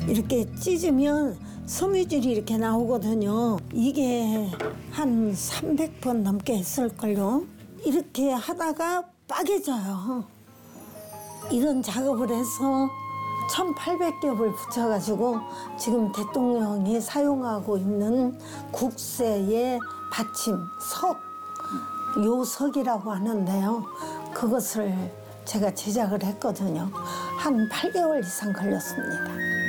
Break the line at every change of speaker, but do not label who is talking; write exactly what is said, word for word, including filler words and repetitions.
이렇게 찢으면 섬유질이 이렇게 나오거든요. 이게 한 삼백 번 넘게 했을걸요. 이렇게 하다가 빠개져요. 이런 작업을 해서 천팔백 겹을 붙여가지고 지금 대통령이 사용하고 있는 국세의 받침, 석, 요석이라고 하는데요. 그것을 제가 제작을 했거든요. 한 팔 개월 이상 걸렸습니다.